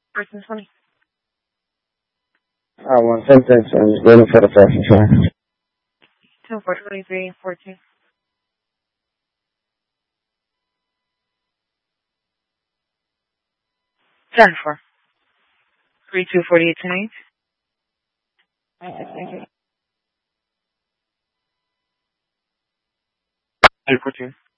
Person 20. One sentence, I'm just waiting for the person, sir. 2 4 23 14. Jennifer. 32 48 tonight. 14.